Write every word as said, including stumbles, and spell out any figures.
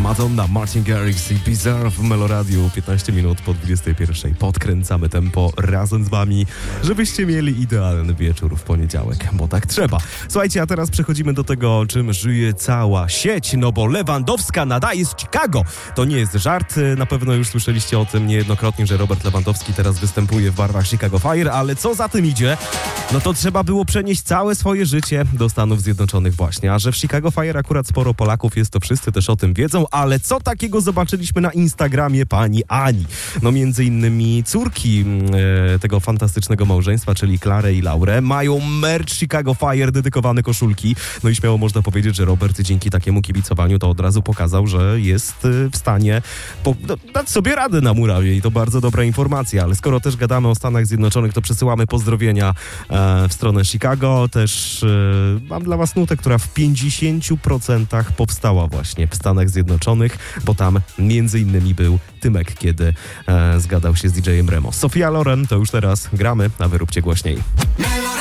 Madonna, Martin Garrix i Bizarre w Meloradiu. piętnaście minut po dwudziestej pierwszej. Podkręcamy tempo razem z wami, żebyście mieli idealny wieczór w poniedziałek, bo tak trzeba. Słuchajcie, a teraz przechodzimy do tego, czym żyje cała sieć, no bo Lewandowska nadaje z Chicago. To nie jest żart, na pewno już słyszeliście o tym niejednokrotnie, że Robert Lewandowski teraz występuje w barwach Chicago Fire, ale co za tym idzie? No to trzeba było przenieść całe swoje życie do Stanów Zjednoczonych właśnie, a że w Chicago Fire akurat sporo Polaków jest, to wszyscy też o tym wiedzą, ale co takiego zobaczyliśmy na Instagramie pani Ani? No między innymi córki e, tego fantastycznego małżeństwa, czyli Klarę i Laurę, mają merch Chicago Fire, dedykowane koszulki, no i śmiało można powiedzieć, że Robert dzięki takiemu kibicowaniu to od razu pokazał, że jest e, w stanie po, no, dać sobie radę na murawie i to bardzo dobra informacja, ale skoro też gadamy o Stanach Zjednoczonych, to przesyłamy pozdrowienia e, w stronę Chicago, też e, mam dla was nutę, która w pięćdziesięciu procentach powstała właśnie w Stanach Zjednoczonych, bo tam między innymi był Tymek, kiedy e, zgadał się z D J-em Remo. Sofia Loren, to już teraz gramy, a wy róbcie głośniej.